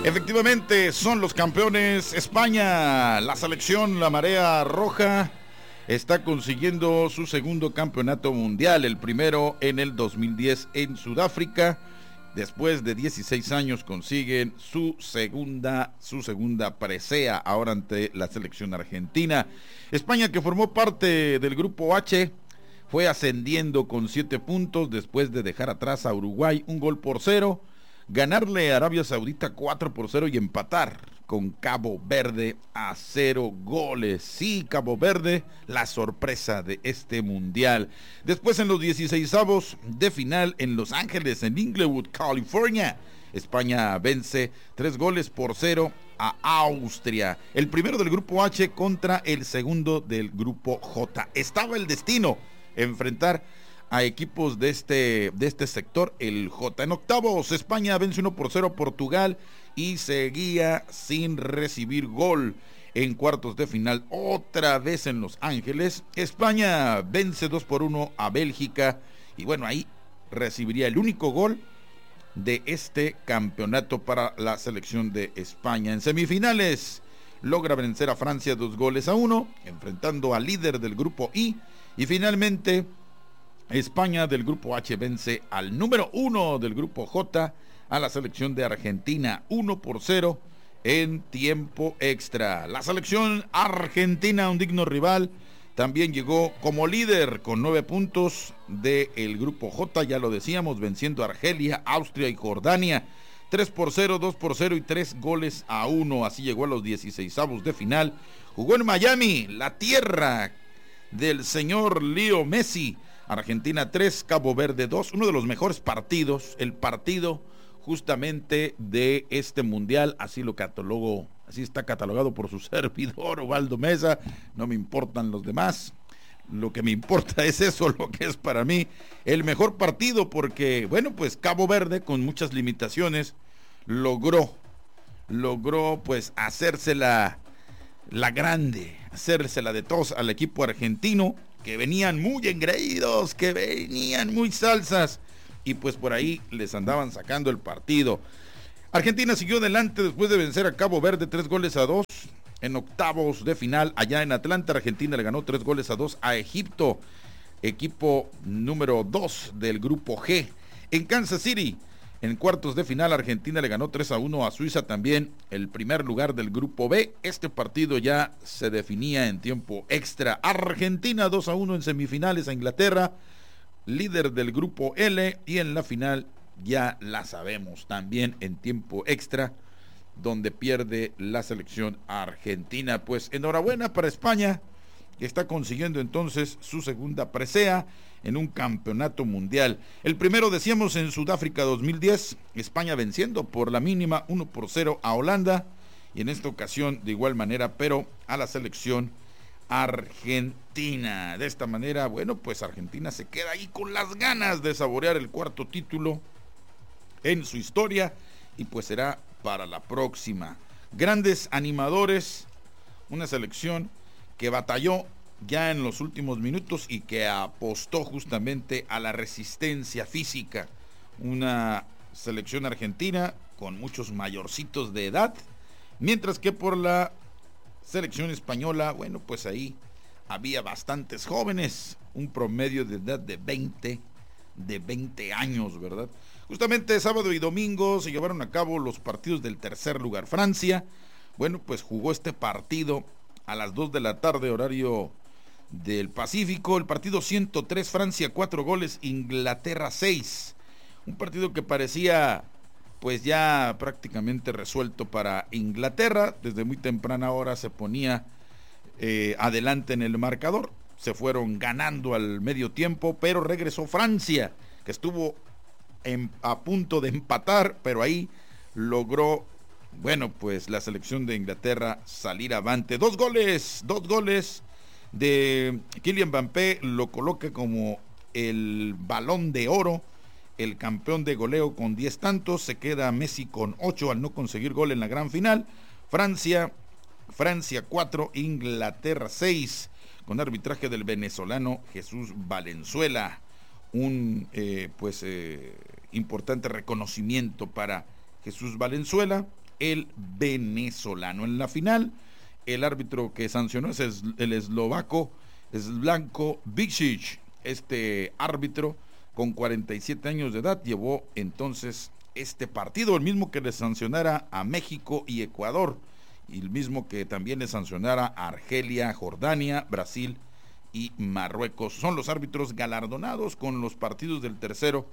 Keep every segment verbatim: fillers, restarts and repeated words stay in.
Efectivamente, son los campeones España. La selección, la Marea Roja, está consiguiendo su segundo campeonato mundial, el primero en el dos mil diez en Sudáfrica. Después de dieciséis años consiguen su segunda, su segunda presea, ahora ante la selección argentina. España, que formó parte del grupo H, fue ascendiendo con siete puntos después de dejar atrás a Uruguay un gol por cero, ganarle a Arabia Saudita cuatro por cero y empatar con Cabo Verde a cero goles. Sí, Cabo Verde, la sorpresa de este mundial. Después, en los dieciseisavos de final en Los Ángeles, en Inglewood, California, España vence tres goles por cero a Austria. El primero del grupo H contra el segundo del grupo J. Estaba el destino enfrentar a equipos de este, de este sector, el J. En octavos, España vence uno por cero a Portugal y seguía sin recibir gol. En cuartos de final, otra vez en Los Ángeles, España vence dos por uno a Bélgica, y bueno, ahí recibiría el único gol de este campeonato para la selección de España. En semifinales, logra vencer a Francia dos goles a uno, enfrentando al líder del grupo I, y finalmente España del grupo H vence al número uno del grupo J, a la selección de Argentina, uno por cero en tiempo extra. La selección argentina, un digno rival, también llegó como líder con nueve puntos del grupo J, ya lo decíamos, venciendo a Argelia, Austria y Jordania, tres por cero, dos por cero y tres goles a uno. Así llegó a los dieciseisavos de final. Jugó en Miami, la tierra del señor Leo Messi. Argentina tres, Cabo Verde dos, uno de los mejores partidos, el partido justamente de este mundial, así lo catalogó, así está catalogado por su servidor Osvaldo Mesa. No me importan los demás, lo que me importa es eso, lo que es para mí el mejor partido, porque bueno, pues Cabo Verde, con muchas limitaciones, logró, logró pues hacérsela la grande, hacérsela de tos al equipo argentino, que venían muy engreídos, que venían muy salsas, y pues por ahí les andaban sacando el partido. Argentina siguió adelante después de vencer a Cabo Verde tres goles a dos. En octavos de final, allá en Atlanta, Argentina le ganó tres goles a dos a Egipto, equipo número dos del grupo G. En Kansas City, en cuartos de final, Argentina le ganó tres a uno a Suiza, también el primer lugar del grupo B. Este partido ya se definía en tiempo extra. Argentina dos a uno en semifinales a Inglaterra, líder del grupo L, y en la final ya la sabemos, también en tiempo extra, donde pierde la selección argentina. Pues enhorabuena para España, que está consiguiendo entonces su segunda presea en un campeonato mundial. El primero, decíamos, en Sudáfrica dos mil diez, España venciendo por la mínima uno por cero a Holanda, y en esta ocasión de igual manera, pero a la selección argentina. De esta manera, bueno, pues Argentina se queda ahí con las ganas de saborear el cuarto título en su historia, y pues será para la próxima. Grandes animadores, una selección que batalló ya en los últimos minutos y que apostó justamente a la resistencia física. Una selección argentina con muchos mayorcitos de edad, mientras que por la selección española, bueno, pues ahí había bastantes jóvenes, un promedio de edad de veinte, de veinte años, ¿verdad? Justamente sábado y domingo se llevaron a cabo los partidos del tercer lugar. Francia, bueno, pues jugó este partido a las dos de la tarde, horario del Pacífico. El partido ciento tres, Francia cuatro goles, Inglaterra seis. Un partido que parecía pues ya prácticamente resuelto para Inglaterra. Desde muy temprana hora se ponía eh, adelante en el marcador. Se fueron ganando al medio tiempo, pero regresó Francia, que estuvo en, a punto de empatar, pero ahí logró, bueno, pues la selección de Inglaterra salir avante. Dos goles, dos goles de Kylian Mbappé lo coloca como el Balón de Oro, el campeón de goleo con diez tantos. Se queda Messi con ocho al no conseguir gol en la gran final. Francia, Francia cuatro, Inglaterra seis, con arbitraje del venezolano Jesús Valenzuela. Un eh, pues eh, importante reconocimiento para Jesús Valenzuela, el venezolano. En la final, el árbitro que sancionó es el eslovaco Slavko Bišić. Este árbitro con cuarenta y siete años de edad llevó entonces este partido, el mismo que le sancionara a México y Ecuador, y el mismo que también le sancionara a Argelia, Jordania, Brasil y Marruecos. Son los árbitros galardonados con los partidos del tercero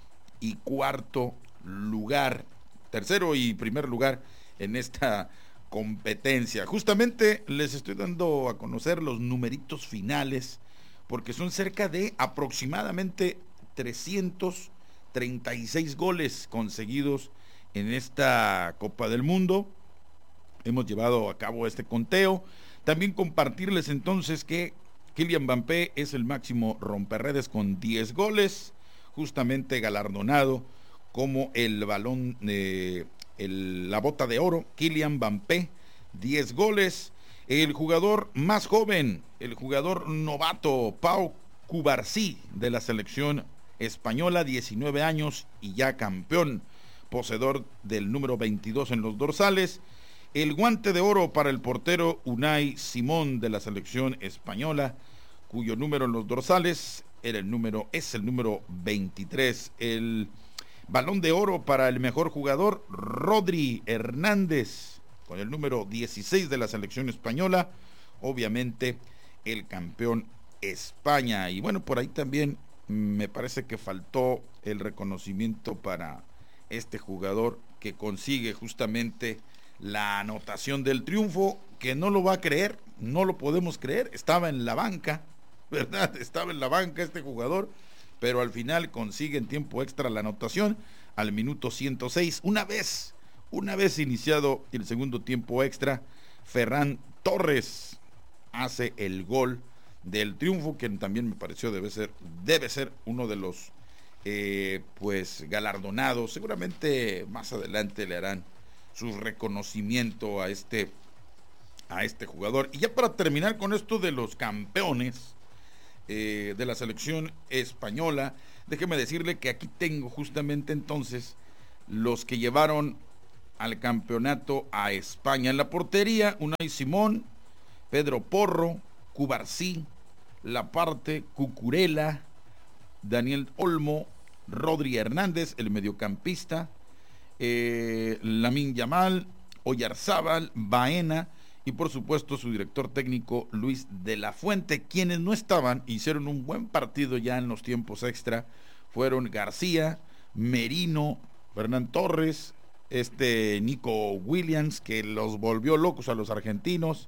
y cuarto lugar, tercero y primer lugar en esta competencia. Justamente les estoy dando a conocer los numeritos finales, porque son cerca de aproximadamente trescientos treinta y seis goles conseguidos en esta Copa del Mundo. Hemos llevado a cabo este conteo. También compartirles entonces que Kylian Mbappé es el máximo romperredes con diez goles, justamente galardonado como el balón, eh, el, la bota de oro. Kylian Mbappé, diez goles. El jugador más joven, el jugador novato, Pau Cubarsí, de la selección española, diecinueve años y ya campeón, poseedor del número veintidós en los dorsales. El guante de oro para el portero Unai Simón, de la selección española, cuyo número en los dorsales era el número, es el número veintitrés. El balón de oro para el mejor jugador, Rodri Hernández, con el número dieciséis de la selección española, obviamente el campeón España. Y bueno, por ahí también me parece que faltó el reconocimiento para este jugador que consigue justamente la anotación del triunfo, que no lo va a creer, no lo podemos creer, estaba en la banca, ¿verdad? Estaba en la banca este jugador, pero al final consigue en tiempo extra la anotación al minuto ciento seis. Una vez, una vez iniciado el segundo tiempo extra, Ferran Torres hace el gol del triunfo, que también me pareció debe ser, debe ser uno de los eh, pues galardonados. Seguramente más adelante le harán su reconocimiento a este a este jugador. Y ya para terminar con esto de los campeones eh, de la selección española, déjeme decirle que aquí tengo justamente entonces los que llevaron al campeonato a España. En la portería, Unai Simón, Pedro Porro, Cubarsí, Laparte, Cucurella, Daniel Olmo, Rodri Hernández, el mediocampista, eh, Lamine Yamal, Oyarzábal, Baena y por supuesto su director técnico Luis de la Fuente. Quienes no estaban, hicieron un buen partido ya en los tiempos extra, fueron García, Merino, Fernán Torres, este Nico Williams, que los volvió locos a los argentinos,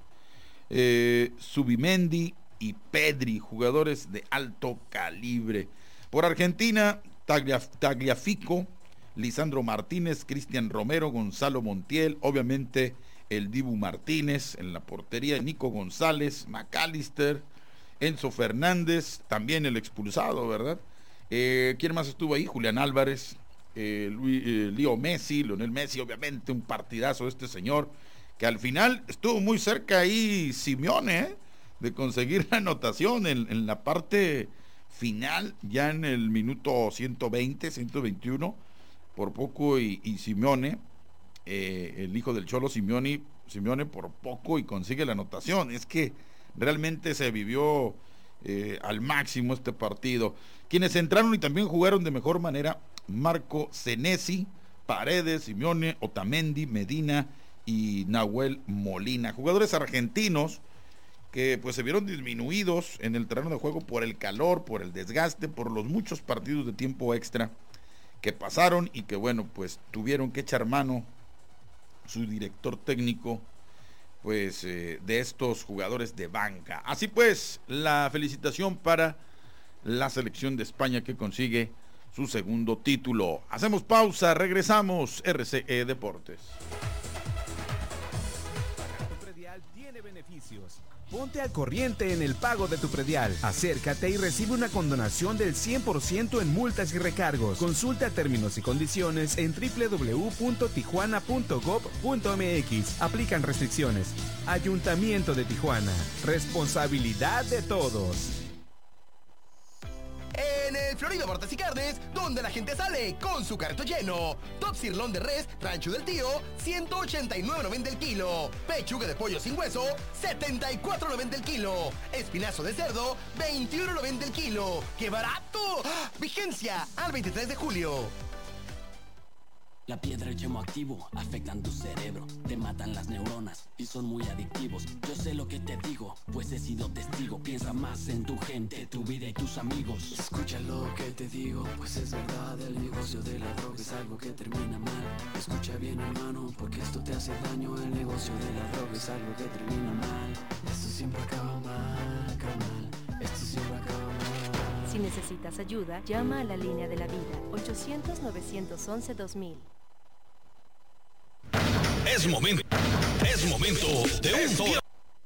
eh, Zubimendi y Pedri, jugadores de alto calibre. Por Argentina, Tagliaf- Tagliafico, Lisandro Martínez, Cristian Romero, Gonzalo Montiel, obviamente el Dibu Martínez en la portería, Nico González, McAllister, Enzo Fernández, también el expulsado, ¿verdad? Eh, ¿Quién más estuvo ahí? Julián Álvarez, eh, Luis, eh, Leo Messi, Lionel Messi, obviamente un partidazo de este señor, que al final estuvo muy cerca ahí Simeone, ¿eh? de conseguir la anotación en, en la parte final, ya en el minuto ciento veinte, ciento veintiuno, por poco y, y Simeone, eh, el hijo del Cholo Simeone, Simeone por poco y consigue la anotación. Es que realmente se vivió eh, al máximo este partido. Quienes entraron y también jugaron de mejor manera, Marco Senesi, Paredes, Simeone, Otamendi, Medina y Nahuel Molina, jugadores argentinos que pues se vieron disminuidos en el terreno de juego por el calor, por el desgaste, por los muchos partidos de tiempo extra que pasaron y que bueno, pues tuvieron que echar mano su director técnico pues eh, de estos jugadores de banca. Así pues, la felicitación para la selección de España que consigue su segundo título. Hacemos pausa, regresamos. R C E Deportes. Pagar tu predial tiene beneficios. Ponte al corriente en el pago de tu predial. Acércate y recibe una condonación del cien por ciento en multas y recargos. Consulta términos y condiciones en doble u doble u doble u punto tijuana punto gob punto m x. Aplican restricciones. Ayuntamiento de Tijuana. Responsabilidad de todos. En el el Florido Abarrotes y Carnes, donde la gente sale con su carrito lleno. Top Sirloin de res, Rancho del Tío, ciento ochenta y nueve noventa el kilo. Pechuga de pollo sin hueso, setenta y cuatro noventa el kilo. Espinazo de cerdo, veintiuno noventa el kilo. ¡Qué barato! ¡Ah! Vigencia al veintitrés de julio. La piedra y el yemo activo afectan tu cerebro, te matan las neuronas y son muy adictivos. Yo sé lo que te digo, pues he sido testigo. Piensa más en tu gente, tu vida y tus amigos. Escucha lo que te digo, pues es verdad. El negocio de la droga es algo que termina mal. Escucha bien, hermano, porque esto te hace daño. El negocio de la droga es algo que termina mal. Esto siempre acaba mal, carnal. Esto siempre acaba mal. Si necesitas ayuda, llama a la línea de la vida, ochocientos, novecientos once, dos mil. Es momento, es momento de un día.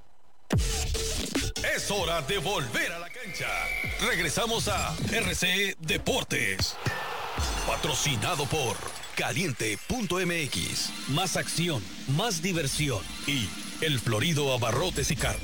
Es hora de volver a la cancha. Regresamos a R C Deportes. Patrocinado por Caliente punto M X. Más acción, más diversión y El Florido Abarrotes y Carnes.